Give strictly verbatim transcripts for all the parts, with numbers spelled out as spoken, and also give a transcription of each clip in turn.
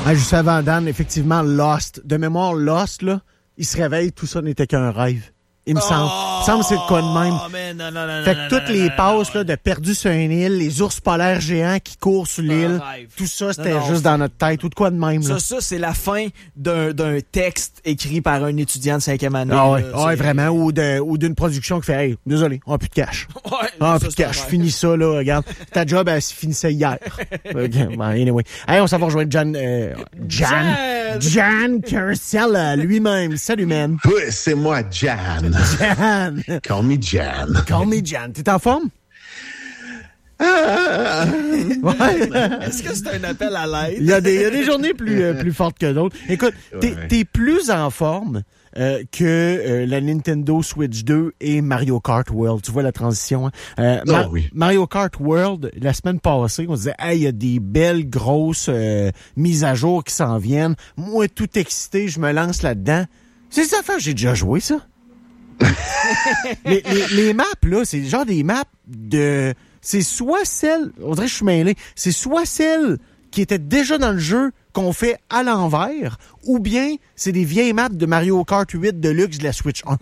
Ah, juste avant Dan, effectivement, Lost. De mémoire, Lost, là, il se réveille, tout ça n'était qu'un rêve. Il me semble. Il me semble que c'est de quoi de même. Man, non, non, non, fait que non, toutes non, les non, passes non, là, de perdus sur une île, les ours polaires géants qui courent sur l'île, tout ça, c'était non, non, juste dans notre tête ou de quoi de même. Là. Ça, ça c'est la fin d'un, d'un texte écrit par un étudiant de cinquième année. Ah ouais, là, ah ouais vraiment. Ou, de, ou d'une production qui fait « Hey, désolé, on n'a plus de cash. Ouais, » Ah, ça, plus de c'est cash. vrai. Finis ça, là, regarde. Ta job, elle se finissait hier. Okay, bon, anyway. Hey, on s'en va rejoindre Jan... Euh, Jan... Jan! Jan Carousel euh, lui-même. Salut, man. Oui, c'est moi, Jan. Jan. Call me Jan. Call me Jan. T'es en forme? Ah, Ouais. Est-ce que c'est un appel à l'aide? Il y a des, il y a des journées plus, euh, plus fortes que d'autres. Écoute, t'es, Ouais. t'es plus en forme euh, que euh, la Nintendo Switch deux et Mario Kart World. Tu vois la transition, hein? Euh, Oh, Ma- oui. Mario Kart World, la semaine passée, on se disait, hey, il y a des belles grosses euh, mises à jour qui s'en viennent. Moi, tout excité, je me lance là-dedans. C'est ça, affaires, j'ai déjà joué, ça. les, les, les maps, là, c'est genre des maps de... C'est soit celles... On dirait que je suis mêlé. C'est soit celles qui étaient déjà dans le jeu qu'on fait à l'envers, ou bien c'est des vieilles maps de Mario Kart huit Deluxe de la Switch un.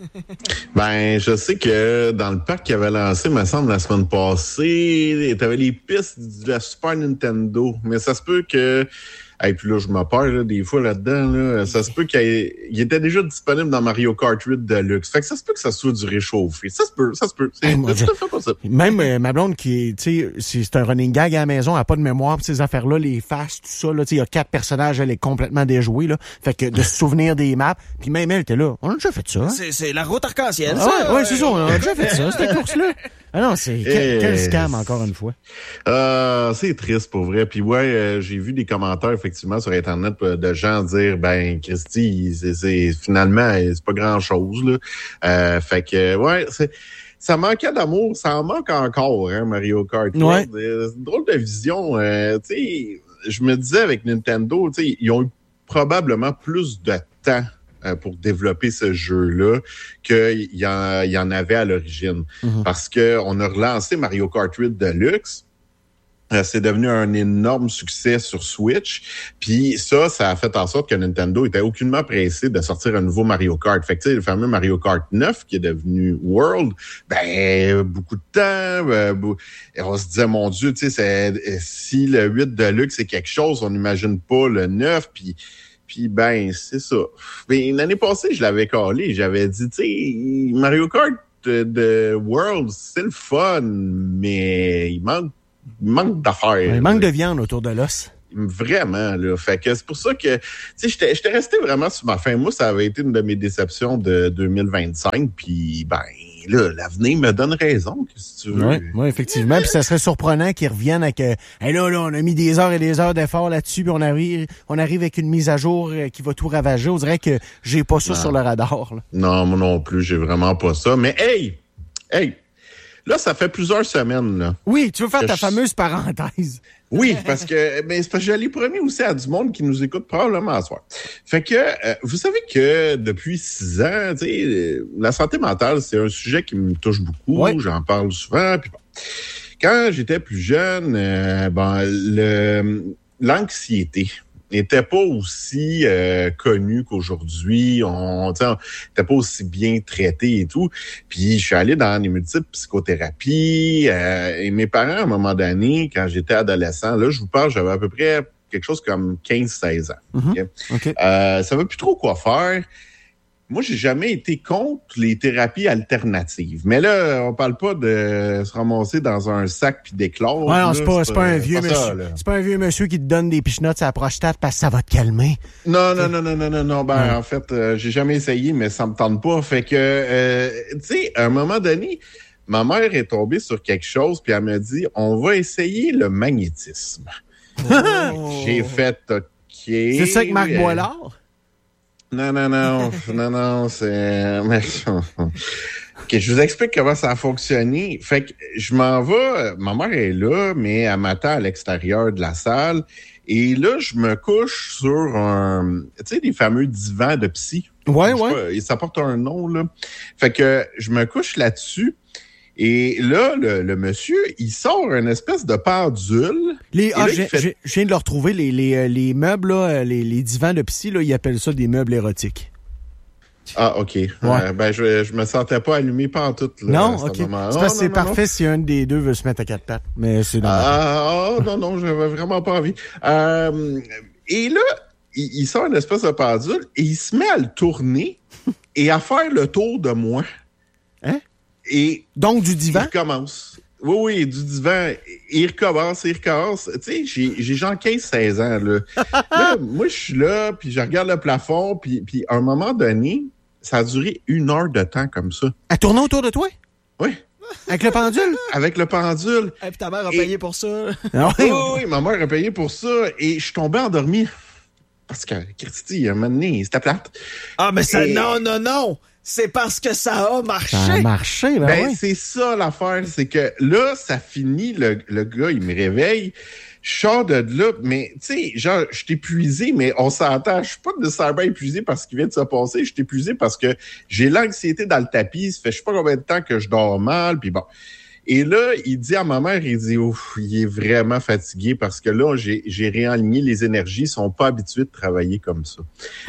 Ben, je sais que dans le pack qu'il avait lancé, me semble, la semaine passée, t'avais les pistes de la Super Nintendo. Mais ça se peut que... Et puis là, je me perds là, des fois là-dedans. Là, ça se peut qu'il ait- il était déjà disponible dans Mario Kart huit Deluxe. Fait que ça se peut que ça soit du réchauffé. Ça se peut, ça se peut. C'est Hey, moi, c'est tout à fait possible. Même euh, ma blonde qui est, tu sais, c'est, c'est un running gag à la maison, elle a pas de mémoire pis ces affaires-là, les faces, tout ça, là, tu sais, il y a quatre personnages, elle est complètement déjouée, là. Fait que de se souvenir des maps, puis même elle était là. On a déjà fait ça. Hein? C'est, c'est la route arc-en-ciel, Ah ça. ouais, ouais, c'est ça, on a déjà fait ça, cette course-là. Ah non, c'est quel, Eh, quel scam, encore une fois. Euh, c'est triste pour vrai. Puis ouais, euh, j'ai vu des commentaires effectivement sur Internet euh, de gens dire ben Christy, c'est, c'est finalement c'est pas grand chose là. Euh, fait que ouais, c'est ça manquait d'amour, ça en manque encore, hein, Mario Kart. Ouais. Euh, C'est une drôle de vision. Euh, tu sais, je me disais avec Nintendo, tu sais, ils ont eu probablement plus de temps euh, pour développer ce jeu-là qu'il y en, il y en avait à l'origine. Mhm. Parce que on a relancé Mario Kart huit Deluxe. Euh, c'est devenu un énorme succès sur Switch. Puis ça, ça a fait en sorte que Nintendo était aucunement pressé de sortir un nouveau Mario Kart. Fait que tu sais, le fameux Mario Kart neuf qui est devenu World, ben beaucoup de temps. Euh, bou- et on se disait, mon Dieu, tu sais, c'est- si le huit Deluxe c'est quelque chose, on n'imagine pas le neuf. Puis Puis ben, c'est ça. Ben, l'année passée, je l'avais calé. J'avais dit, tu sais, Mario Kart de, de World, c'est le fun, mais il manque, il manque d'affaires. Il manque de viande autour de l'os. Vraiment, là. Fait que c'est pour ça que, tu sais, j'étais, j'étais resté vraiment sur ma faim. Moi, ça avait été une de mes déceptions de deux mille vingt-cinq. Puis, ben, là, l'avenir me donne raison, si tu veux. Oui, ouais, effectivement. Puis ça serait surprenant qu'ils reviennent avec... Euh, hey, là, là, on a mis des heures et des heures d'efforts là-dessus, puis on arrive, on arrive avec une mise à jour euh, qui va tout ravager. On dirait que j'ai pas ça Non. sur le radar. Là. Non, moi non plus, j'ai vraiment pas ça. Mais hey! Hey! Là, ça fait plusieurs semaines, là. Oui, tu veux faire Que ta je- fameuse parenthèse. Oui, parce que, mais c'est parce que je l'ai promis aussi à du monde qui nous écoute probablement à soir. Fait que, euh, vous savez que depuis six ans, tu sais, euh, la santé mentale, c'est un sujet qui me touche beaucoup. Ouais. J'en parle souvent. Puis bon. Quand j'étais plus jeune, euh, ben, le, l'anxiété n'était pas aussi euh, connue qu'aujourd'hui. On tu sais, on n'était pas aussi bien traité et tout. Puis je suis allé dans des multiples psychothérapies. Euh, et mes parents, à un moment donné, quand j'étais adolescent, là, je vous parle, j'avais à peu près quelque chose comme quinze seize ans. Mhm. OK? OK. Euh, ça ne plus trop quoi faire. Moi, j'ai jamais été contre les thérapies alternatives. Mais là, on parle pas de se ramasser dans un sac puis d'éclore. Ouais, non, là, c'est pas, c'est pas un vieux ça, monsieur. là. C'est pas un vieux monsieur qui te donne des pichenottes à la prostate parce que ça va te calmer. Non, non, non, non, non, non, non. Ben, Ouais. en fait, euh, j'ai jamais essayé, mais ça me tente pas. Fait que, euh, tu sais, à un moment donné, ma mère est tombée sur quelque chose, puis elle m'a dit, on va essayer le magnétisme. J'ai fait OK. C'est ça avec Marc Euh, Boilard? Non, non, non, non, non, c'est... mais- OK, je vous explique comment ça a fonctionné. Fait que je m'en vais, ma mère est là, mais elle m'attend à l'extérieur de la salle. Et là, je me couche sur un, tu sais, des fameux divans de psy. Ouais, Je sais ouais. pas, ça porte un nom, là. Fait que je me couche là-dessus. Et là, le, le monsieur, il sort une espèce de pendule. Les, ah, là, j'ai, fait... j'ai, je viens de le retrouver, les, les, les meubles, là, les, les divans de psy, là, ils appellent ça des meubles érotiques. Ah, OK. Ouais. Euh, ben, je, je me sentais pas allumé pantoute, là. Non, à ce OK. moment. C'est oh, parce que non, c'est non, parfait non. si un des deux veut se mettre à quatre pattes. Mais c'est normal. Ah, oh, non, non, j'avais vraiment pas envie. Euh, et là, il, il sort une espèce de pendule et il se met à le tourner et à faire le tour de moi. Hein? Et donc, du divan? Il recommence. Oui, oui, du divan. Il recommence, il recommence. Tu sais, j'ai, j'ai genre quinze seize ans, là. Là, moi, je suis là, puis je regarde le plafond, puis, puis à un moment donné, ça a duré une heure de temps comme ça. À tourner autour de toi? Oui. Avec le pendule? Avec le pendule. Et puis ta mère a Et... payé pour ça. Ah oui, oui, oui, ma mère a payé pour ça, et je suis tombé endormi. Parce que, Christy, à un moment donné, c'était plate. Ah, mais ça, et... non, non, non! C'est parce que ça a marché. Ça a marché, ben, ben oui. C'est ça l'affaire, c'est que là, ça finit, le, le gars, il me réveille, je sors de là, mais tu sais, genre, je suis épuisé, mais on s'entend, je suis pas nécessairement épuisé parce qu'il vient de se passer, je suis épuisé parce que j'ai l'anxiété dans le tapis, ça fait je sais pas combien de temps que je dors mal, puis bon. Et là, il dit à ma mère, il dit, ouf, il est vraiment fatigué parce que là, j'ai, j'ai réaligné les énergies, ils sont pas habitués de travailler comme ça.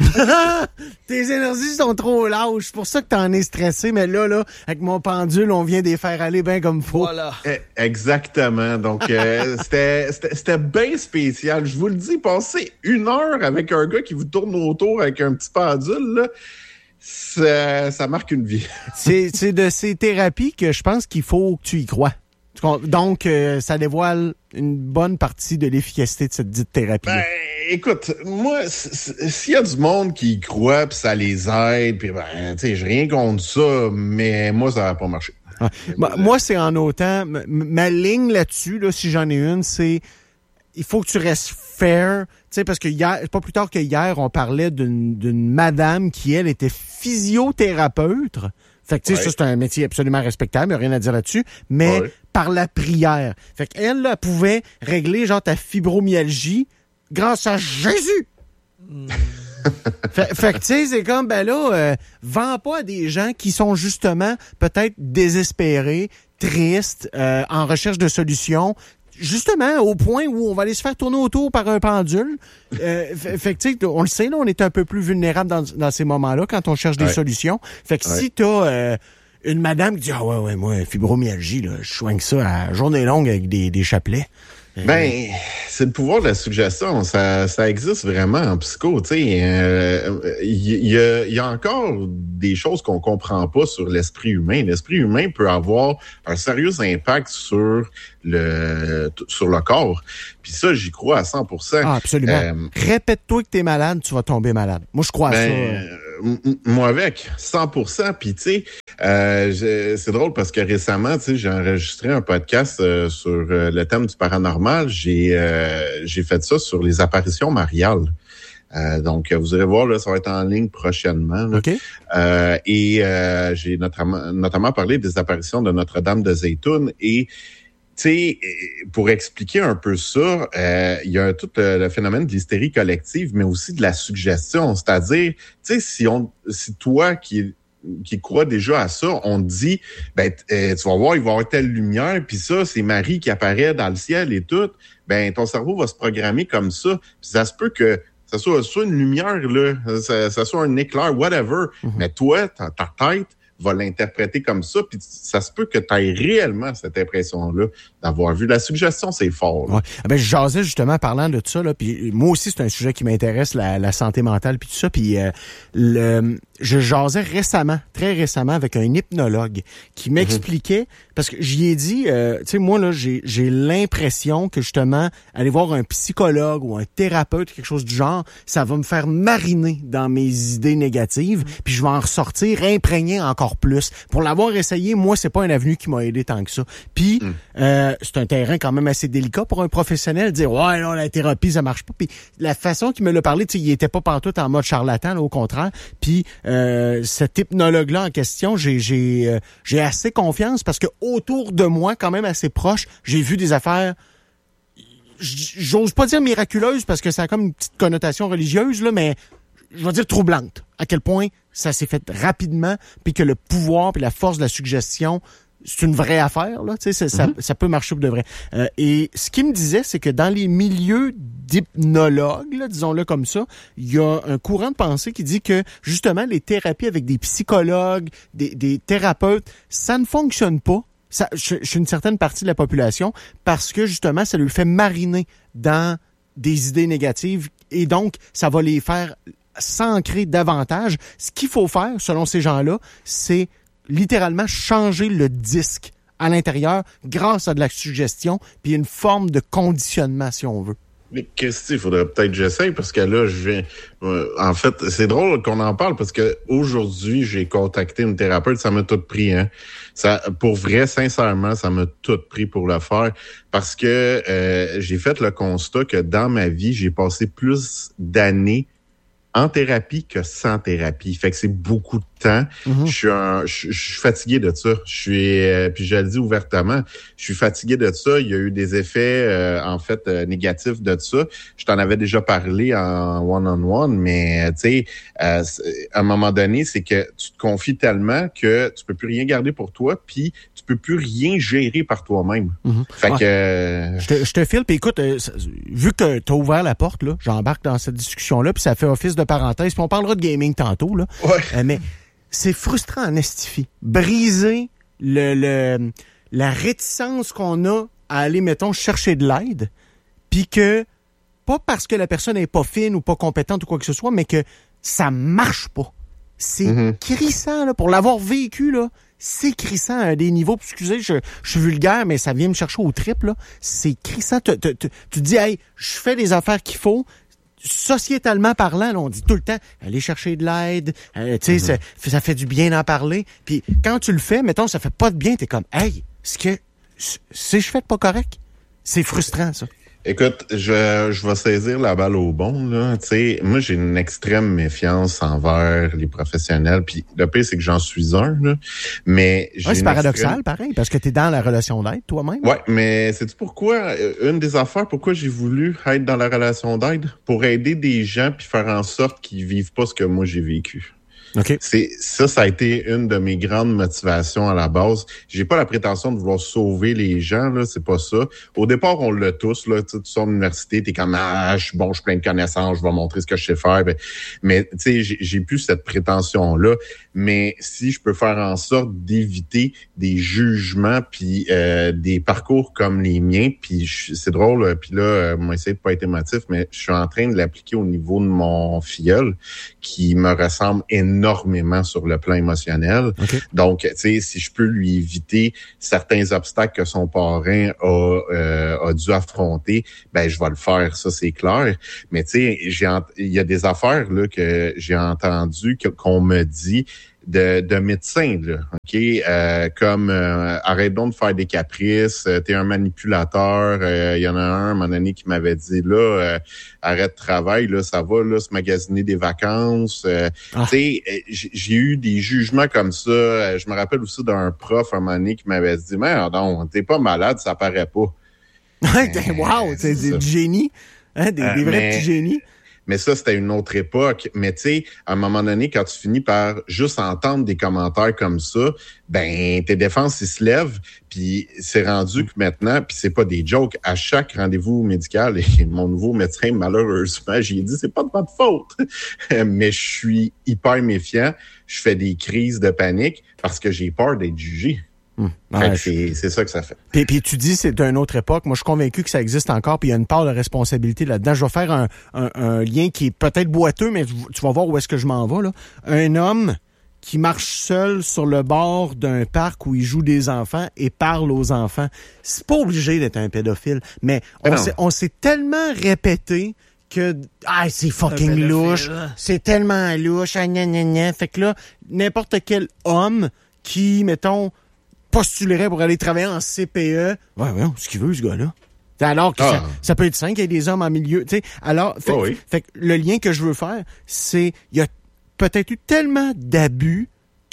Tes énergies sont trop lâches, c'est pour ça que t'en es stressé, mais là, là, avec mon pendule, on vient de les faire aller bien comme faut. Voilà. Eh, exactement. Donc, euh, c'était, c'était, c'était bien spécial. Je vous le dis, passer une heure avec un gars qui vous tourne autour avec un petit pendule, là, Ça, ça marque une vie. c'est, c'est de ces thérapies que je pense qu'il faut que tu y crois. Donc, euh, ça dévoile une bonne partie de l'efficacité de cette dite thérapie. Ben, écoute, moi, s'il y a du monde qui y croit, puis ça les aide, puis ben, tu sais, j'ai rien contre ça, mais moi, ça va pas marcher. Ah. Bah, moi, c'est en autant, m- ma ligne là-dessus, là, si j'en ai une, c'est il faut que tu restes fair, tu sais, parce que hier, pas plus tard que hier, on parlait d'une, d'une madame qui, elle, était physiothérapeute. Fait que, tu sais, ouais. Ça, c'est un métier absolument respectable, il n'y a rien à dire là-dessus, mais ouais. Par la prière. Fait qu'elle, là, pouvait régler, genre, ta fibromyalgie grâce à Jésus. Mm. fait, fait que, tu sais, c'est comme, ben là, euh, vends pas à des gens qui sont justement peut-être désespérés, tristes, euh, en recherche de solutions, justement, au point où on va aller se faire tourner autour par un pendule. Euh, fait, fait que, tu sais, on le sait, là, on est un peu plus vulnérable dans, dans ces moments-là quand on cherche des ouais. solutions. Fait que ouais. si t'as euh, une madame qui dit « Ah ouais, ouais, moi, fibromyalgie, là, je soigne ça à journée longue avec des, des chapelets. » Ben, c'est le pouvoir de la suggestion. Ça, ça existe vraiment en psycho. Tu sais, il euh, y, y, a, y a encore des choses qu'on comprend pas sur l'esprit humain. L'esprit humain peut avoir un sérieux impact sur le sur le corps. Puis ça, j'y crois à cent pour cent. Ah, absolument. Euh, Répète-toi que t'es malade, tu vas tomber malade. Moi, je crois ben, à ça. M- moi avec, cent pour cent. Puis tu sais, euh, c'est drôle parce que récemment, tu sais, j'ai enregistré un podcast euh, sur euh, le thème du paranormal. J'ai euh, j'ai fait ça sur les apparitions mariales. Euh, donc, vous irez voir, là, ça va être en ligne prochainement. Là. Okay. Euh, et euh, j'ai notamment, notamment parlé des apparitions de Notre-Dame de Zeytoun. Et, tu sais, pour expliquer un peu ça, euh, il y a tout le, le phénomène de l'hystérie collective, mais aussi de la suggestion. C'est-à-dire, tu sais, si on, si toi qui qui croit déjà à ça, on te dit, ben, euh, tu vas voir, il va y avoir telle lumière, puis ça, c'est Marie qui apparaît dans le ciel et tout. Ben, ton cerveau va se programmer comme ça. Puis ça se peut que ça soit, soit une lumière, là, ça, ça soit un éclair, whatever. Mm-hmm. Mais toi, ta, ta tête va l'interpréter comme ça, puis ça se peut que tu aies réellement cette impression-là d'avoir vu. La suggestion, c'est fort. Ouais. Ben, je jasais justement parlant de ça, là, puis moi aussi, c'est un sujet qui m'intéresse, la, la santé mentale, puis tout ça, puis euh, le... je jasais récemment, très récemment, avec un hypnologue qui m'expliquait, mm-hmm. parce que j'y ai dit, euh, tu sais, moi, là, j'ai, j'ai l'impression que, justement, aller voir un psychologue ou un thérapeute, quelque chose du genre, ça va me faire mariner dans mes idées négatives, mm-hmm. puis je vais en ressortir imprégné encore plus. Pour l'avoir essayé, moi, c'est pas un avenue qui m'a aidé tant que ça. Puis, mm. euh, c'est un terrain quand même assez délicat pour un professionnel, de dire, ouais, non, la thérapie, ça marche pas. Puis, la façon qu'il me l'a parlé, tu sais, il était pas pantoute en mode charlatan, là, au contraire. Puis, Euh, cet hypnologue-là en question, j'ai j'ai euh, j'ai assez confiance parce que autour de moi, quand même assez proche, j'ai vu des affaires, j'ose pas dire miraculeuses parce que ça a comme une petite connotation religieuse, là, mais je vais dire troublante. À quel point ça s'est fait rapidement, puis que le pouvoir puis la force de la suggestion c'est une vraie affaire, là. Tu sais, ça, mm-hmm. ça peut marcher pour de vrai. Euh, et ce qu'il me disait, c'est que dans les milieux d'hypnologues, là, disons-le comme ça, il y a un courant de pensée qui dit que, justement, les thérapies avec des psychologues, des, des thérapeutes, ça ne fonctionne pas. Ça, chez une certaine partie de la population, parce que, justement, ça lui fait mariner dans des idées négatives et donc, ça va les faire s'ancrer davantage. Ce qu'il faut faire, selon ces gens-là, c'est littéralement changer le disque à l'intérieur grâce à de la suggestion puis une forme de conditionnement, si on veut. Mais qu'est-ce qu'il faudrait peut-être que j'essaye parce que là, je viens... Euh, en fait, c'est drôle qu'on en parle parce que aujourd'hui, j'ai contacté une thérapeute, ça m'a tout pris, hein. Ça, pour vrai, sincèrement, ça m'a tout pris pour le faire parce que euh, j'ai fait le constat que dans ma vie, j'ai passé plus d'années en thérapie que sans thérapie. Fait que c'est beaucoup de temps. Mm-hmm. Je suis un, je, je suis fatigué de ça. Je suis, euh, puis je le dis ouvertement, je suis fatigué de ça. Il y a eu des effets, euh, en fait, euh, négatifs de ça. Je t'en avais déjà parlé en one-on-one, mais tu sais, euh, à un moment donné, c'est que tu te confies tellement que tu peux plus rien garder pour toi, puis tu peux plus rien gérer par toi-même. Mm-hmm. Fait ouais. que... Euh... Je te, je te file, puis écoute, euh, vu que t'as ouvert la porte, là, j'embarque dans cette discussion-là, puis ça fait office de parenthèse, puis on parlera de gaming tantôt, là. Ouais. Euh, mais c'est frustrant en estifie. Briser le, le, la réticence qu'on a à aller, mettons, chercher de l'aide, puis que, pas parce que la personne n'est pas fine ou pas compétente ou quoi que ce soit, mais que ça marche pas. C'est mm-hmm. crissant, là, pour l'avoir vécu, là, c'est crissant à des niveaux. Excusez, je, je suis vulgaire, mais ça vient me chercher au triple, là. C'est crissant. Tu te dis, hey, je fais les affaires qu'il faut. Sociétalement parlant, là, on dit tout le temps, aller chercher de l'aide, euh, tu sais, mm-hmm. ça fait du bien d'en parler. Puis quand tu le fais, mettons, ça fait pas de bien, t'es comme, hey, est-ce que, si je fais de pas correct? C'est frustrant, ça. Écoute, je, je vais saisir la balle au bon, là. Tu sais, moi, j'ai une extrême méfiance envers les professionnels. Puis le pire, c'est que j'en suis un, là. Mais j'ai ouais, c'est paradoxal, extrême... pareil, parce que t'es dans la relation d'aide, toi-même. Ouais, mais sais-tu pourquoi? Une des affaires, pourquoi j'ai voulu être dans la relation d'aide? Pour aider des gens puis faire en sorte qu'ils vivent pas ce que moi, j'ai vécu. Okay. C'est ça, ça a été une de mes grandes motivations à la base. J'ai pas la prétention de vouloir sauver les gens, là, c'est pas ça. Au départ, on l'a tous, là, tu sors de l'université, t'es comme ah, je suis bon, je suis plein de connaissances, je vais montrer ce que je sais faire. Ben, mais tu sais, j'ai, j'ai plus cette prétention-là. Mais si je peux faire en sorte d'éviter des jugements puis euh, des parcours comme les miens, puis c'est drôle, puis là, euh, moi essayer de pas être émotif, mais je suis en train de l'appliquer au niveau de mon filleul, qui me ressemble énormément énormément sur le plan émotionnel. Okay. Donc, tu sais, si je peux lui éviter certains obstacles que son parrain a, euh, a dû affronter, ben je vais le faire, ça c'est clair. Mais tu sais, j'ai il y a des affaires là que j'ai entendu que, qu'on me dit de, de médecins, là, ok, euh, comme euh, arrête donc de faire des caprices, euh, t'es un manipulateur. Il euh, y en a un, à un moment donné, qui m'avait dit là, euh, arrête de travail, là, ça va, là, se magasiner des vacances. Euh, ah. Tu sais, j'ai, j'ai eu des jugements comme ça. Je me rappelle aussi d'un prof à un moment donné qui m'avait dit, mais non, t'es pas malade, ça paraît pas. Wow, c'est, c'est du génie, hein, des, euh, des vrais mais... petits génies. Mais ça, c'était une autre époque. Mais tu sais, à un moment donné, quand tu finis par juste entendre des commentaires comme ça, ben tes défenses, ils se lèvent. Puis c'est rendu que maintenant, puis c'est pas des jokes, à chaque rendez-vous médical, et mon nouveau médecin, malheureusement, j'ai dit, c'est pas de votre faute. Mais je suis hyper méfiant. Je fais des crises de panique parce que j'ai peur d'être jugé. Hum. Ouais, c'est, c'est ça que ça fait. Puis, puis tu dis c'est d'une autre époque. Moi, je suis convaincu que ça existe encore. Puis il y a une part de responsabilité là-dedans. Je vais faire un, un, un lien qui est peut-être boiteux, mais tu vas voir où est-ce que je m'en vais, là. Un homme qui marche seul sur le bord d'un parc où il joue des enfants et parle aux enfants. C'est pas obligé d'être un pédophile, mais on, s'est, on s'est tellement répété que ah c'est fucking louche, c'est tellement louche, ah, gna, gna, gna. Fait que là, n'importe quel homme qui, mettons, postulerait pour aller travailler en C P E. Ouais, ouais, ce qu'il veut, ce gars-là. Alors que ah. ça, ça peut être cinq, il y a des hommes en milieu. Tu sais, alors, fait, oh oui. fait que le lien que je veux faire, c'est, il y a peut-être eu tellement d'abus,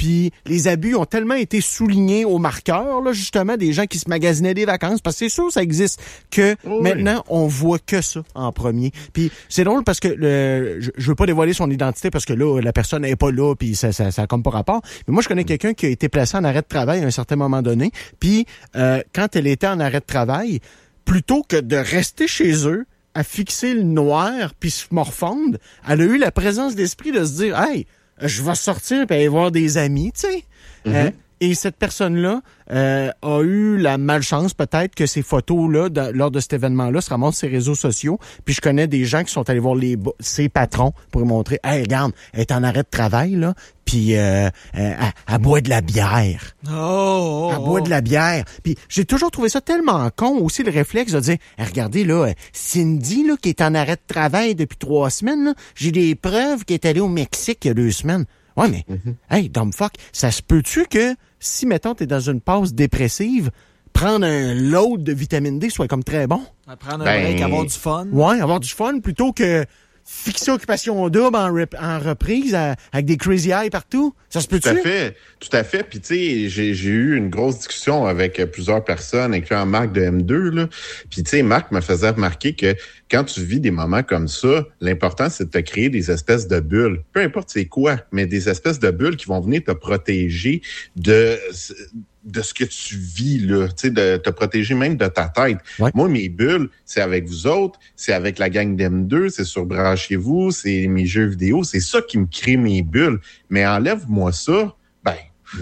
Puis les abus ont tellement été soulignés au marqueur, là, justement, des gens qui se magasinaient des vacances, parce que c'est sûr, ça existe, que oui. Maintenant, on voit que ça en premier. Puis c'est drôle parce que le, je, je veux pas dévoiler son identité parce que là, la personne n'est pas là, puis ça, ça, ça a comme pas rapport. Mais moi, je connais quelqu'un qui a été placé en arrêt de travail à un certain moment donné. Puis euh, quand elle était en arrêt de travail, plutôt que de rester chez eux, à fixer le noir puis se morfondre, elle a eu la présence d'esprit de se dire « Hey, je vais sortir et aller voir des amis, tu sais. Mm-hmm. » euh, Et cette personne-là euh, a eu la malchance peut-être que ces photos-là, de, lors de cet événement-là, se ramassent sur ses réseaux sociaux. Puis je connais des gens qui sont allés voir les ses patrons pour lui montrer « Hey, regarde, elle est en arrêt de travail, là, puis euh, elle, elle boit de la bière. Oh, oh, » Elle boit de la bière. Puis j'ai toujours trouvé ça tellement con, aussi, le réflexe de dire hey, « Regardez, là, Cindy, là, qui est en arrêt de travail depuis trois semaines, là, j'ai des preuves qu'elle est allée au Mexique il y a deux semaines. » Ouais, mais, mm-hmm. hey, dumb fuck, ça se peut-tu que si, mettons, t'es dans une pause dépressive, prendre un load de vitamine D soit comme très bon? Prendre un ben... break, avoir du fun. Ouais, avoir du fun plutôt que fixer Occupation Double en, rep- en reprise à, avec des crazy eyes partout. Ça se peut-tu? Tout à fait, tout à fait. Puis tu sais, j'ai, j'ai eu une grosse discussion avec plusieurs personnes, incluant Marc de M deux, là. Puis tu sais, Marc me faisait remarquer que quand tu vis des moments comme ça, l'important, c'est de te créer des espèces de bulles. Peu importe c'est quoi, mais des espèces de bulles qui vont venir te protéger de... de ce que tu vis, là, tu sais, de te protéger même de ta tête. Ouais. Moi, mes bulles, c'est avec vous autres, c'est avec la gang d'M deux, c'est sur Branchez-vous, c'est mes jeux vidéo, c'est ça qui me crée mes bulles. Mais enlève-moi ça, ben,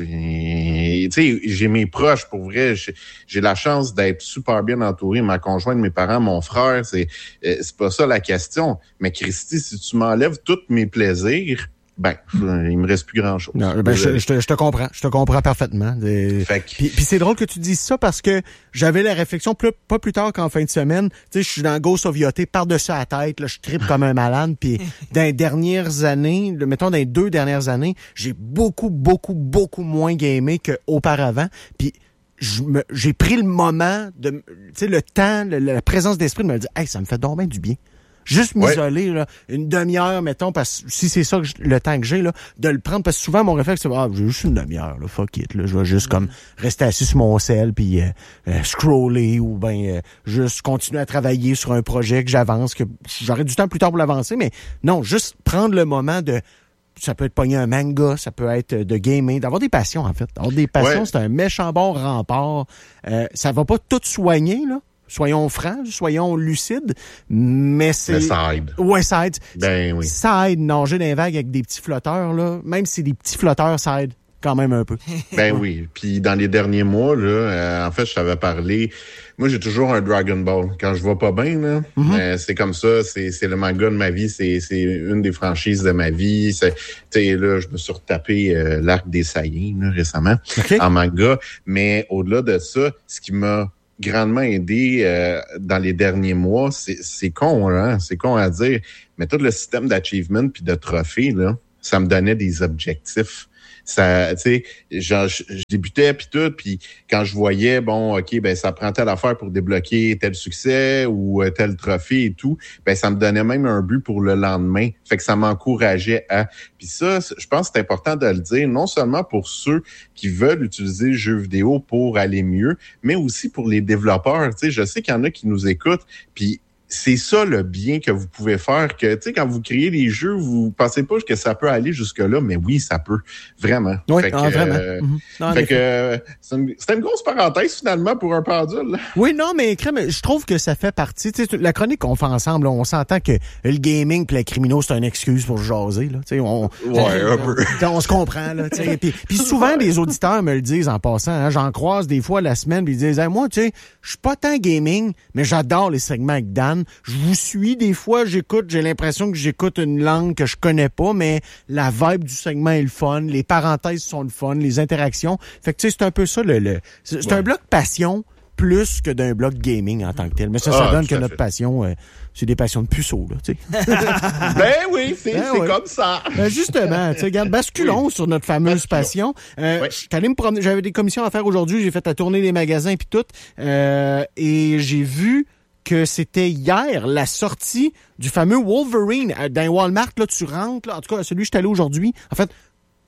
tu sais, j'ai mes proches, pour vrai, j'ai, j'ai la chance d'être super bien entouré, ma conjointe, mes parents, mon frère, c'est, euh, c'est pas ça la question. Mais Christy, si tu m'enlèves tous mes plaisirs, ben, il me reste plus grand-chose. Non, ben, je, je, te, je te comprends. Je te comprends parfaitement. Des... Que... Puis, puis c'est drôle que tu dises ça parce que j'avais la réflexion plus, pas plus tard qu'en fin de semaine. Tu sais, je suis dans Ghost of Yachty par-dessus la tête. Là, je trippe comme un malade. Puis dans les dernières années, mettons dans les deux dernières années, j'ai beaucoup, beaucoup, beaucoup moins gamé qu'auparavant. Puis je me, j'ai pris le moment, de, tu sais, le temps, le, la présence d'esprit de me dire « Hey, ça me fait donc bien du bien. » Juste m'isoler, ouais. là, une demi-heure, mettons, parce que si c'est ça que je, le temps que j'ai, là, de le prendre, parce que souvent, mon réflexe, c'est, ah, j'ai juste une demi-heure, là, fuck it, là, je vais juste, comme, rester assis sur mon sel, puis euh, euh, scroller, ou ben euh, juste continuer à travailler sur un projet que j'avance, que j'aurais du temps plus tard pour l'avancer, mais non, juste prendre le moment de, ça peut être pogner un manga, ça peut être de gamer, d'avoir des passions, en fait. Avoir des passions, ouais. C'est un méchant bon rempart. Euh, ça va pas tout soigner, là. Soyons francs, soyons lucides, mais c'est... Mais ça aide. Ouais, ça aide. Ben oui. Ça aide, nager dans les vagues avec des petits flotteurs, là. Même si c'est des petits flotteurs, ça aide quand même un peu. Ben oui. Puis dans les derniers mois, là, euh, en fait, je t'avais parlé... Moi, j'ai toujours un Dragon Ball. Quand je vais pas bien, là, mm-hmm. euh, c'est comme ça. C'est, c'est le manga de ma vie. C'est, c'est une des franchises de ma vie. Tu sais, là, je me suis retapé euh, l'Arc des Saiyans, là, récemment, okay. en manga. Mais au-delà de ça, ce qui m'a grandement aidé euh, dans les derniers mois, c'est, c'est con, hein, c'est con à dire, mais tout le système d'achievement puis de trophées, là, ça me donnait des objectifs. Ça, tu sais, genre, je, je débutais puis tout, puis quand je voyais, bon, ok, ben ça prend telle affaire pour débloquer tel succès ou euh, tel trophée et tout, ben ça me donnait même un but pour le lendemain. Fait que ça m'encourageait à. Puis ça, je pense que c'est important de le dire, non seulement pour ceux qui veulent utiliser le jeu vidéo pour aller mieux, mais aussi pour les développeurs. Tu sais, je sais qu'il y en a qui nous écoutent, puis c'est ça le bien que vous pouvez faire, que tu sais, quand vous créez des jeux, vous pensez pas que ça peut aller jusque-là, mais oui, ça peut, vraiment. Oui, fait que, ah, vraiment. Euh, mm-hmm. non, fait que euh, c'est, une, c'est une grosse parenthèse, finalement, pour un pendule. Oui, non, mais crème, je trouve que ça fait partie, tu sais, la chronique qu'on fait ensemble, là, on s'entend que le gaming pis les criminaux, c'est une excuse pour jaser, là, tu sais, on, ouais, un peu. on se comprend, là, tu sais, puis, puis souvent, les auditeurs me le disent en passant, hein, j'en croise des fois la semaine, puis ils disent, hey, moi, tu sais, je suis pas tant gaming, mais j'adore les segments avec Dan. Je vous suis des fois, j'écoute, j'ai l'impression que j'écoute une langue que je connais pas, mais la vibe du segment est le fun, les parenthèses sont le fun, les interactions. Fait que tu sais, c'est un peu ça, le, le c'est, c'est ouais. un bloc passion plus que d'un bloc gaming en tant que tel. Mais ça, ça ah, donne que notre fait. passion, euh, c'est des passions de puceaux, là, tu sais. Ben oui, c'est, ben c'est ouais. comme ça. Ben justement, tu sais, regarde, basculons oui. sur notre fameuse passion. Euh, oui. J'étais allé me promener, j'avais des commissions à faire aujourd'hui, j'ai fait la tournée des magasins puis tout, euh, et j'ai vu que c'était hier la sortie du fameux Wolverine dans Walmart. Là, tu rentres, là, en tout cas, celui que je suis allé aujourd'hui. En fait,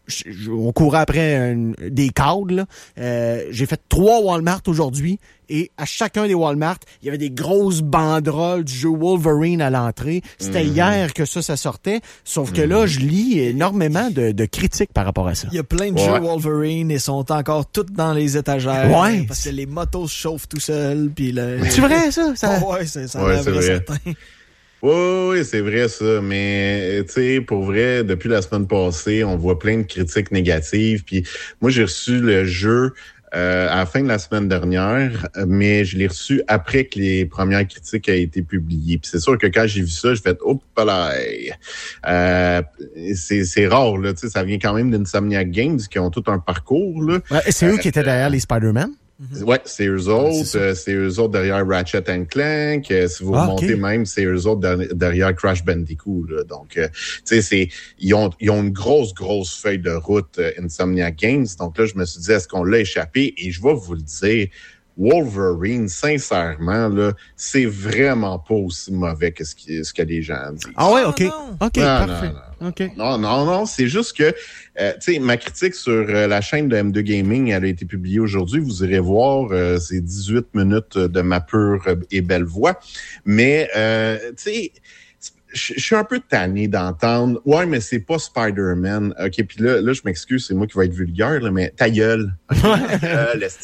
je, je, on courait après un, des cadres. Là. Euh, j'ai fait trois Walmart aujourd'hui et à chacun des Walmart, il y avait des grosses banderoles du jeu Wolverine à l'entrée. C'était mm-hmm. hier que ça, ça sortait. Sauf que mm-hmm. là, je lis énormément de, de critiques par rapport à ça. Il y a plein de ouais. jeux Wolverine et sont encore toutes dans les étagères. Ouais. Parce que les motos se chauffent tout seuls. Puis le... C'est vrai, ça? ça... Oh, ouais, c'est, ça ouais, a c'est vrai vrai. certain. Oui, oui, c'est vrai ça, mais tu sais, pour vrai, depuis la semaine passée, on voit plein de critiques négatives. Puis moi, j'ai reçu le jeu euh, à la fin de la semaine dernière, mais je l'ai reçu après que les premières critiques aient été publiées. Puis c'est sûr que quand j'ai vu ça, j'ai fait « Oh, là, euh, c'est, c'est rare, là, tu sais, ça vient quand même d'Insomniac Games qui ont tout un parcours, là. Ouais, c'est euh, eux qui étaient derrière les Spider-Man? Mm-hmm. Ouais, c'est eux autres. Ouais, c'est, euh, c'est eux autres derrière Ratchet and Clank. Euh, si vous ah, remontez okay. même, c'est eux autres derrière, derrière Crash Bandicoot. Là. Donc, euh, tu sais, c'est ils ont ils ont une grosse grosse feuille de route euh, Insomniac Games. Donc là, je me suis dit, est-ce qu'on l'a échappé? Et je vais vous le dire, Wolverine, sincèrement, là, c'est vraiment pas aussi mauvais que ce, qui, ce que les gens disent. Ah ouais, ok, oh, ok, non, parfait. Non, non. Okay. Non, non, non, c'est juste que, euh, tu sais, ma critique sur euh, la chaîne de M deux Gaming, elle a été publiée aujourd'hui. Vous irez voir, euh, c'est dix-huit minutes de ma pure et belle voix. Mais, euh, tu sais, je suis un peu tanné d'entendre « Ouais, mais c'est pas Spider-Man. » OK, puis là, là, je m'excuse, c'est moi qui vais être vulgaire, là, mais ta gueule. Okay, ta gueule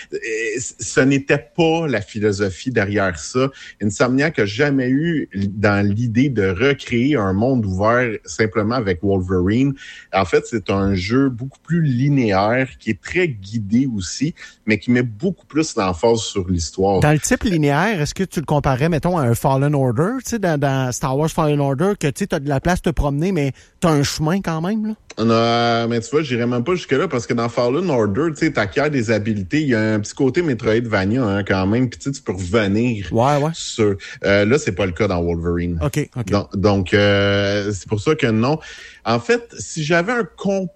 ce n'était pas la philosophie derrière ça. Insomniac n'a jamais eu dans l'idée de recréer un monde ouvert simplement avec Wolverine. En fait, c'est un jeu beaucoup plus linéaire, qui est très guidé aussi, mais qui met beaucoup plus l'emphase sur l'histoire. Dans le type linéaire, est-ce que tu le comparais, mettons, à un Fallen Order, tu sais, dans, dans Star Wars Fallen Order, que tu sais, t'as de la place de te promener, mais t'as un chemin quand même, là? Non, mais tu vois, j'irais même pas jusque-là, parce que dans Fallen Order, tu sais, t'acquiers des habilités, il y a un petit côté Metroidvania, hein, quand même, puis tu sais, tu peux revenir. Ouais, ouais. Sur, euh, là, c'est pas le cas dans Wolverine. OK, OK. Donc, donc euh, c'est pour ça que non. En fait, si j'avais un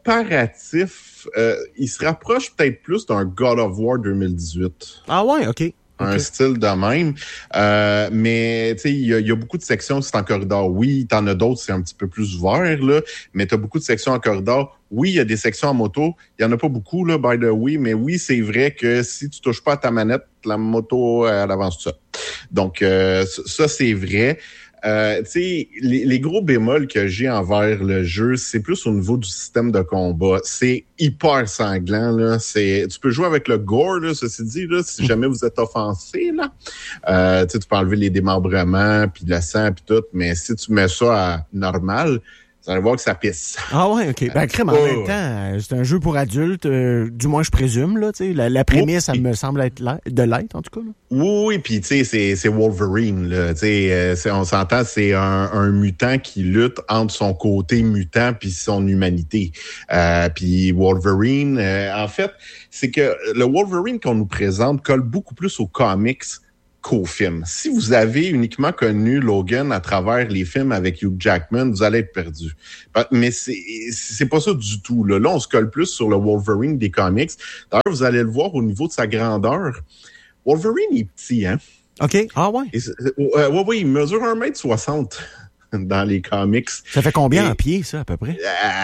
comparatif, euh, il se rapproche peut-être plus d'un God of War deux mille dix-huit. Ah ouais, OK. Un okay. style de même. Euh, mais, tu sais, il y, y a beaucoup de sections, c'est en corridor. Oui, t'en as d'autres, c'est un petit peu plus ouvert, là. Mais t'as beaucoup de sections en corridor. Oui, il y a des sections en moto. Il y en a pas beaucoup, là, by the way. Mais oui, c'est vrai que si tu touches pas à ta manette, la moto, elle avance tout ça. Donc, euh, ça, c'est vrai. Euh, tu sais, les, les gros bémols que j'ai envers le jeu, c'est plus au niveau du système de combat. C'est hyper sanglant, là. C'est, tu peux jouer avec le gore, là, ceci dit, là, si jamais vous êtes offensé, là. Euh, tu sais, tu peux enlever les démembrements, puis le sang, puis tout, mais si tu mets ça à normal, vous allez voir que ça pisse. Ah ouais, OK. Ben, crème, en oh, même temps, c'est un jeu pour adultes, euh, du moins je présume, là, tu sais. La, la prémisse, oh, ça me semble être là, de l'être, en tout cas, là. Oui, oui, puis tu sais, c'est, c'est Wolverine, là. Tu sais, euh, on s'entend, c'est un, un mutant qui lutte entre son côté mutant puis son humanité. Euh, puis Wolverine, euh, en fait, c'est que le Wolverine qu'on nous présente colle beaucoup plus aux comics qu'au film. Si vous avez uniquement connu Logan à travers les films avec Hugh Jackman, vous allez être perdu. Mais c'est, c'est pas ça du tout. Là, là on se colle plus sur le Wolverine des comics. D'ailleurs, vous allez le voir au niveau de sa grandeur. Wolverine est petit, hein? OK. Ah ouais? Et, euh, ouais, oui, il mesure un mètre soixante dans les comics. Ça fait combien Et, en pieds, ça, à peu près?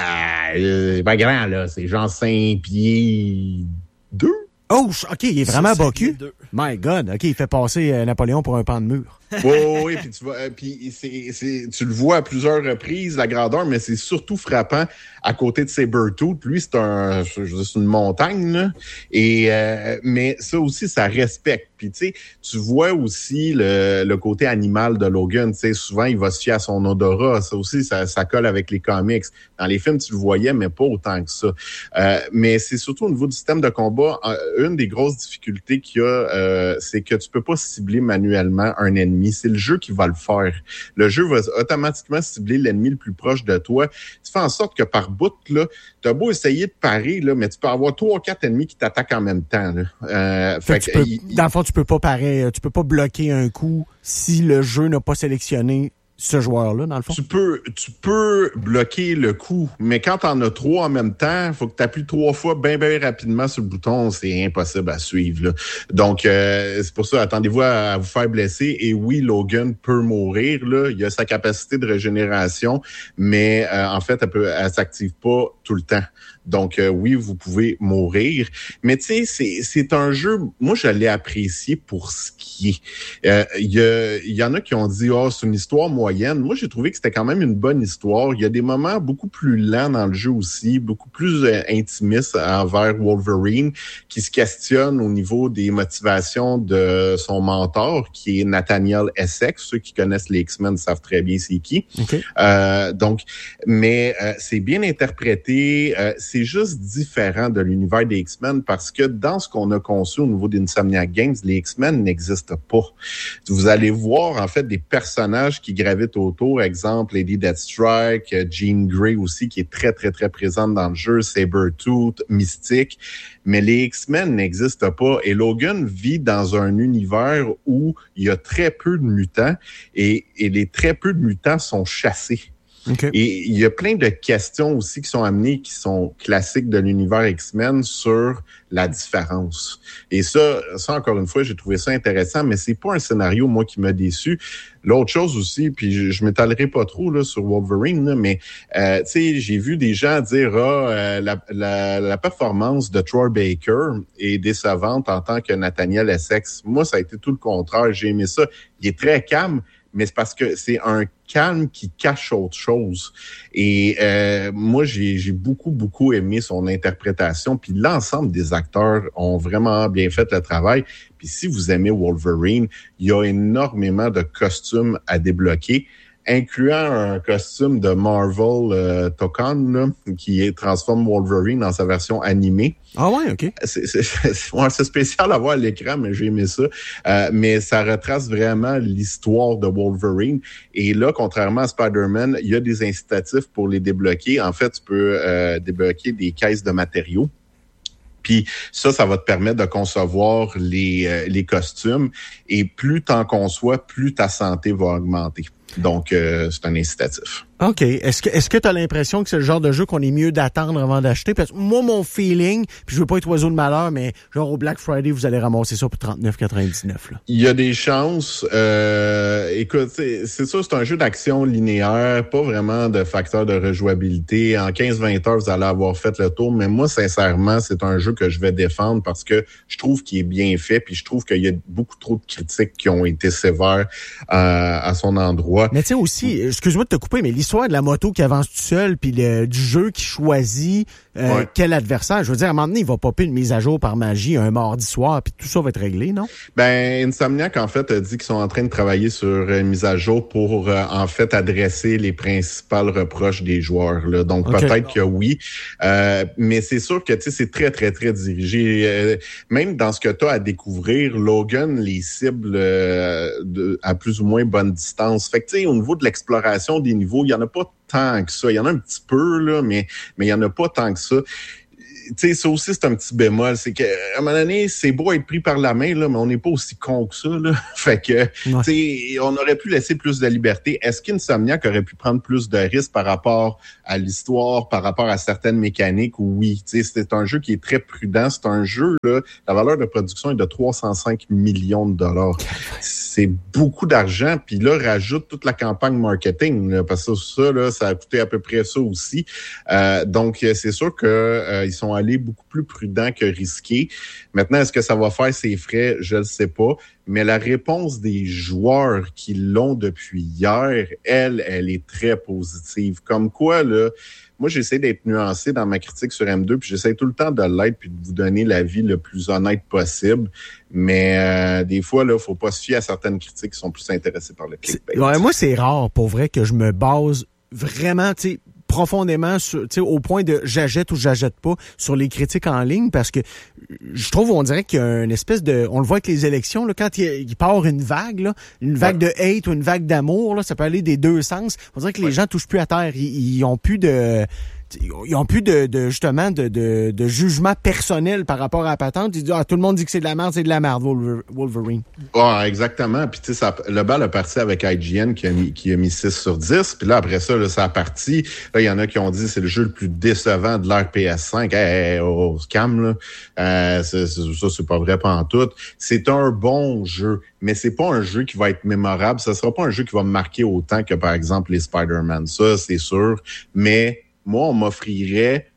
Euh, pas grand, là. C'est genre cinq pieds deux. Oh, OK, il est vraiment bocu. My God, OK, il fait passer euh, Napoléon pour un pan de mur. Oui, oui, puis tu vois, euh, puis c'est, c'est, tu le vois à plusieurs reprises, la grandeur, mais c'est surtout frappant à côté de Sabretooth. Lui, c'est un, c'est une montagne, là. Et, euh, mais ça aussi, ça respecte. Puis, tu sais, tu vois aussi le, le côté animal de Logan. Tu sais, souvent, il va se fier à son odorat. Ça aussi, ça, ça colle avec les comics. Dans les films, tu le voyais, mais pas autant que ça. Euh, mais c'est surtout au niveau du système de combat. Une des grosses difficultés qu'il y a, euh, c'est que tu peux pas cibler manuellement un ennemi. C'est le jeu qui va le faire. Le jeu va automatiquement cibler l'ennemi le plus proche de toi. Tu fais en sorte que par bout, là, t'as beau essayer de parer, là, mais tu peux avoir trois ou quatre ennemis qui t'attaquent en même temps. Là. Euh, fait fait que, que tu il, peux, dans le fond, tu peux pas parer, tu peux pas bloquer un coup si le jeu n'a pas sélectionné ce joueur-là, dans le fond? Tu peux, tu peux bloquer le coup, mais quand t'en as trois en même temps, faut que tu appuies trois fois bien, bien rapidement sur le bouton. C'est impossible à suivre, là. Donc, euh, c'est pour ça, attendez-vous à, à vous faire blesser. Et oui, Logan peut mourir, là. Il a sa capacité de régénération, mais euh, en fait, elle peut, elle s'active pas tout le temps. Donc, euh, oui, vous pouvez mourir. Mais tu sais, c'est, c'est un jeu, moi, je l'ai apprécié pour ce qui est. Euh, Il y, y en a qui ont dit, oh, c'est une histoire moyenne. Moi, j'ai trouvé que c'était quand même une bonne histoire. Il y a des moments beaucoup plus lents dans le jeu aussi, beaucoup plus euh, intimistes envers Wolverine, qui se questionne au niveau des motivations de son mentor, qui est Nathaniel Essex. Ceux qui connaissent les X-Men savent très bien c'est qui. Okay. Euh, donc, mais euh, c'est bien interprété. Euh, c'est juste différent de l'univers des X-Men parce que dans ce qu'on a conçu au niveau d'Insomniac Games, les X-Men n'existent pas. Vous allez voir en fait des personnages qui gravitent autour. Exemple, Lady Deathstrike, Jean Grey aussi, qui est très, très, très présente dans le jeu, Sabretooth, Mystique. Mais les X-Men n'existent pas. Et Logan vit dans un univers où il y a très peu de mutants et, et les très peu de mutants sont chassés. Okay. Et il y a plein de questions aussi qui sont amenées, qui sont classiques de l'univers X-Men sur la différence. Et ça, ça encore une fois, j'ai trouvé ça intéressant, mais c'est pas un scénario, moi, qui m'a déçu. L'autre chose aussi, puis je, je m'étalerai pas trop là sur Wolverine, là, mais euh, tu sais, j'ai vu des gens dire ah euh, la, la, la performance de Troy Baker est décevante en tant que Nathaniel Essex. Moi, ça a été tout le contraire. J'ai aimé ça. Il est très calme, mais c'est parce que c'est un calme qui cache autre chose. Et euh, moi, j'ai, j'ai beaucoup, beaucoup aimé son interprétation. Puis l'ensemble des acteurs ont vraiment bien fait le travail. Puis si vous aimez Wolverine, il y a énormément de costumes à débloquer, incluant un costume de Marvel euh, Tokan, là, qui est, transforme Wolverine dans sa version animée. Ah ouais, OK. C'est, c'est, c'est, ouais, c'est spécial à voir à l'écran, mais j'ai aimé ça. Euh, mais ça retrace vraiment l'histoire de Wolverine. Et là, contrairement à Spider-Man, il y a des incitatifs pour les débloquer. En fait, tu peux euh, débloquer des caisses de matériaux. Puis ça, ça va te permettre de concevoir les, euh, les costumes. Et plus t'en conçois, plus ta santé va augmenter. Donc, euh, c'est un incitatif. OK. Est-ce que est-ce que tu as l'impression que c'est le genre de jeu qu'on est mieux d'attendre avant d'acheter? Parce que moi, mon feeling, puis je veux pas être oiseau de malheur, mais genre au Black Friday, vous allez ramasser ça pour trente-neuf quatre-vingt-dix-neuf. Là. Il y a des chances. Euh, écoute, c'est, c'est ça, c'est un jeu d'action linéaire, pas vraiment de facteur de rejouabilité. En quinze vingt heures, vous allez avoir fait le tour. Mais moi, sincèrement, c'est un jeu que je vais défendre parce que je trouve qu'il est bien fait, puis je trouve qu'il y a beaucoup trop de critiques qui ont été sévères euh, à son endroit. Mais tu sais aussi, excuse-moi de te couper, mais l'histoire de la moto qui avance tout seul, puis le, du jeu qui choisit euh, ouais. quel adversaire, je veux dire, à un moment donné, il va popper une mise à jour par magie un mardi soir, puis tout ça va être réglé, non? Ben, Insomniac, en fait, a dit qu'ils sont en train de travailler sur une mise à jour pour, euh, en fait, adresser les principales reproches des joueurs. Là. Donc, okay. peut-être que oui. Euh, mais c'est sûr que, tu sais, c'est très, très, très dirigé. Euh, même dans ce que tu as à découvrir, Logan les cible euh, de, à plus ou moins bonne distance. Fait que, tu sais, au niveau de l'exploration des niveaux, il y en a pas tant que ça. Il y en a un petit peu, là, mais mais il y en a pas tant que ça. Tu sais, ça aussi, c'est un petit bémol. C'est qu'à un moment donné, c'est beau être pris par la main, là, mais on n'est pas aussi con que ça, là. Fait que, ouais. tu sais, on aurait pu laisser plus de liberté. Est-ce qu'Insomniac aurait pu prendre plus de risques par rapport à l'histoire, par rapport à certaines mécaniques? Oui. Tu sais, c'est un jeu qui est très prudent. C'est un jeu, là, la valeur de production est de trois cent cinq millions de dollars. C'est beaucoup d'argent. Puis là, rajoute toute la campagne marketing, là, parce que ça, là, ça a coûté à peu près ça aussi. Euh, donc, c'est sûr que euh, ils sont allés beaucoup plus prudents que risqués. Maintenant, est-ce que ça va faire ses frais? Je ne sais pas. Mais la réponse des joueurs qui l'ont depuis hier, elle, elle est très positive. Comme quoi, là, moi, j'essaie d'être nuancé dans ma critique sur M deux, puis j'essaie tout le temps de l'être puis de vous donner l'avis le plus honnête possible. Mais euh, des fois, là, faut pas se fier à certaines critiques qui sont plus intéressées par le clickbait. Ouais, moi, c'est rare, pour vrai, que je me base vraiment, tu sais, profondément sur, tu sais, au point de j'achète ou j'achète pas sur les critiques en ligne, parce que je trouve, on dirait qu'il y a une espèce de, on le voit avec les élections, là, quand il, il part une vague, là, une vague ouais. de hate ou une vague d'amour, là, ça peut aller des deux sens. On dirait que les ouais. gens touchent plus à terre, ils, ils ont plus de, ils ont plus de, de justement de, de, de jugement personnel par rapport à la patente. Ils disent, ah, tout le monde dit que c'est de la merde, c'est de la merde, Wolverine. Ah, exactement. Puis tu sais, le bal a parti avec I G N qui a mis, qui a mis six sur dix. Puis là, après ça, là, ça a parti. Là, il y en a qui ont dit c'est le jeu le plus décevant de l'ère P S cinq. Hey, hey, oh, scam, là. Euh, c'est, c'est, ça, c'est pas vrai pantoute. C'est un bon jeu, mais c'est pas un jeu qui va être mémorable. Ça sera pas un jeu qui va me marquer autant que, par exemple, les Spider-Man. Ça, c'est sûr. Mais moi, on m'offrirait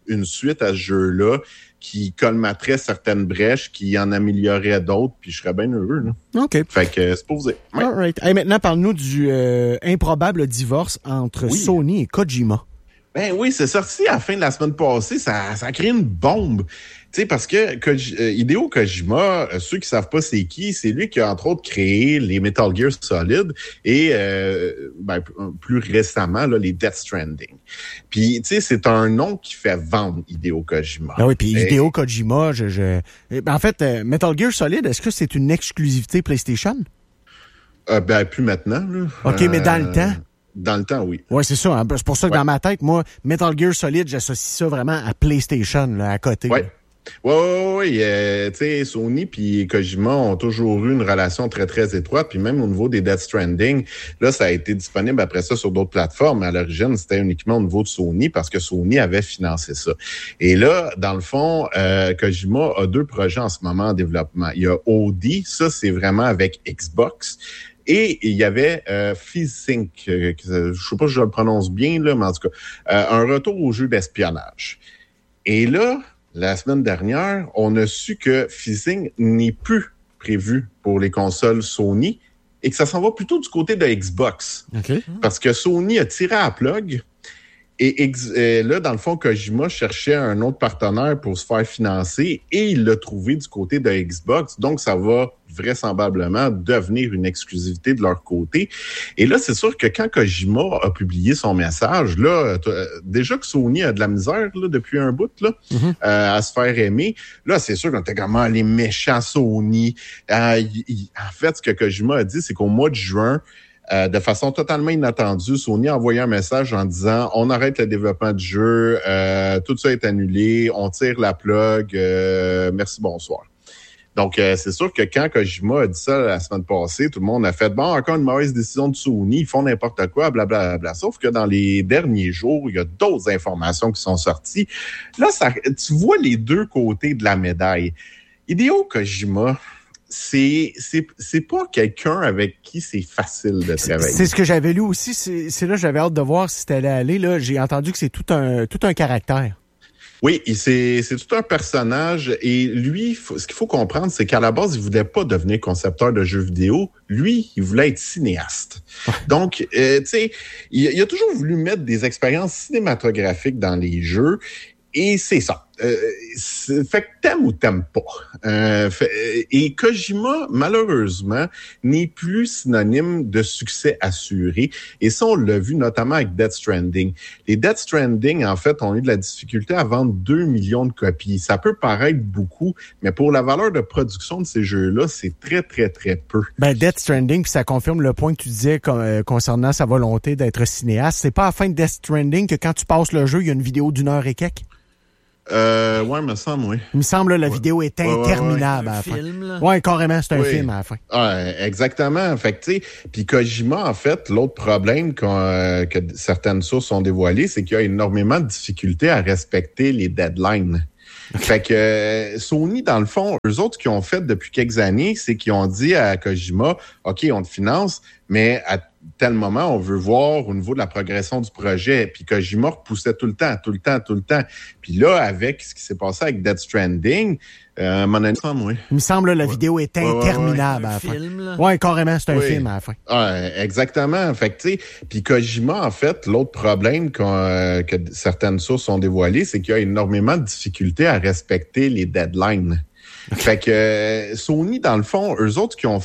une suite à ce jeu-là qui colmaterait certaines brèches, qui en améliorerait d'autres, puis je serais bien heureux. Là. OK. Fait que c'est posé. Ouais. All right. Hey, maintenant, parle-nous du euh, improbable divorce entre Oui. Sony et Kojima. Ben oui, c'est sorti à la fin de la semaine passée. Ça, ça a créé une bombe. Tu sais, parce que Koji, euh, Hideo Kojima, euh, ceux qui savent pas c'est qui, c'est lui qui a entre autres créé les Metal Gear Solid et euh, ben, plus récemment là, les Death Stranding. Puis, tu sais, c'est un nom qui fait vendre Hideo Kojima. Ben oui, puis Et... Hideo Kojima, je, je... Ben, en fait, euh, Metal Gear Solid, est-ce que c'est une exclusivité PlayStation? Euh, ben, plus maintenant. Là. OK, mais dans le temps? Dans le temps, oui. Oui, c'est ça. Hein. C'est pour ça que ouais. dans ma tête, moi, Metal Gear Solid, j'associe ça vraiment à PlayStation, là, à côté. Oui. Oui, oui, oui. Euh, tu sais, Sony puis Kojima ont toujours eu une relation très, très étroite. Puis même au niveau des Death Stranding, là, ça a été disponible après ça sur d'autres plateformes. Mais à l'origine, c'était uniquement au niveau de Sony parce que Sony avait financé ça. Et là, dans le fond, euh, Kojima a deux projets en ce moment en développement. Il y a O D, ça, c'est vraiment avec Xbox. Et il y avait euh, FizzSync, euh, je sais pas si je le prononce bien, là, mais en tout cas, euh, un retour au jeu d'espionnage. Et là, la semaine dernière, on a su que FizzSync n'est plus prévu pour les consoles Sony et que ça s'en va plutôt du côté de Xbox. Okay. Parce que Sony a tiré à la plug et, et là, dans le fond, Kojima cherchait un autre partenaire pour se faire financer et il l'a trouvé du côté de Xbox. Donc, ça va vraisemblablement devenir une exclusivité de leur côté. Et là, c'est sûr que quand Kojima a publié son message, là, déjà que Sony a de la misère là, depuis un bout là, mm-hmm. euh, à se faire aimer, là, c'est sûr qu'on était comme les méchants Sony. Euh, y, y, en fait, ce que Kojima a dit, c'est qu'au mois de juin, Euh, de façon totalement inattendue, Sony a envoyé un message en disant « On arrête le développement du jeu, euh, tout ça est annulé, on tire la plug, euh, merci, bonsoir. » Donc, euh, c'est sûr que quand Kojima a dit ça la semaine passée, tout le monde a fait « Bon, encore une mauvaise décision de Sony, ils font n'importe quoi, blablabla. Bla, bla. » Sauf que dans les derniers jours, il y a d'autres informations qui sont sorties. Là, ça, tu vois les deux côtés de la médaille. Hideo Kojima... C'est, c'est, c'est pas quelqu'un avec qui c'est facile de travailler. C'est ce que j'avais lu aussi. C'est, c'est là que j'avais hâte de voir si c'était aller. Là, j'ai entendu que c'est tout un, tout un caractère. Oui, c'est, c'est tout un personnage. Et lui, ce qu'il faut comprendre, c'est qu'à la base, il voulait pas devenir concepteur de jeux vidéo. Lui, il voulait être cinéaste. Donc, euh, tu sais, il, il a toujours voulu mettre des expériences cinématographiques dans les jeux. Et c'est ça. Euh, c'est, fait que t'aimes ou t'aimes pas. Euh, fait, et Kojima, malheureusement, n'est plus synonyme de succès assuré. Et ça, on l'a vu notamment avec Death Stranding. Les Death Stranding, en fait, ont eu de la difficulté à vendre deux millions de copies. Ça peut paraître beaucoup, mais pour la valeur de production de ces jeux-là, c'est très, très, très peu. Ben, Death Stranding, puis ça confirme le point que tu disais euh, concernant sa volonté d'être cinéaste. C'est pas à la fin de Death Stranding que quand tu passes le jeu, il y a une vidéo d'une heure et quelques? Euh, ouais, me semble, oui. Il me semble, là, la ouais. vidéo est interminable ouais, ouais, ouais. à la fin. Film, là. Ouais, carrément, c'est un oui. film à la fin. Ouais, exactement. Fait que, tu sais, puis Kojima, en fait, l'autre problème euh, que certaines sources ont dévoilé, c'est qu'il y a énormément de difficultés à respecter les deadlines. Okay. Fait que euh, Sony, dans le fond, eux autres, ce qu'ils ont fait depuis quelques années, c'est qu'ils ont dit à Kojima, OK, on te finance, mais à tel moment, on veut voir au niveau de la progression du projet. Puis Kojima repoussait tout le temps, tout le temps, tout le temps. Puis là, avec ce qui s'est passé avec Death Stranding, euh, mon ami, oui. Il me semble, la ouais. vidéo est interminable ouais, ouais, ouais. à la fin. Film, là. Ouais, carrément, c'est un oui. film à la fin. Ouais, exactement. Fait que, tu sais, puis Kojima, en fait, l'autre problème euh, que certaines sources ont dévoilé, c'est qu'il y a énormément de difficultés à respecter les deadlines. Okay. Fait que euh, Sony, dans le fond, eux autres, qui ont